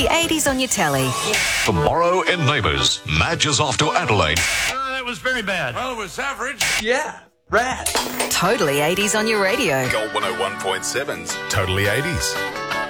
The 80s on your telly. Tomorrow in Neighbours, Madge is off to Adelaide. That was very bad. Well, it was average. Yeah, rad. Totally 80s on your radio. Gold 101.7's Totally 80s.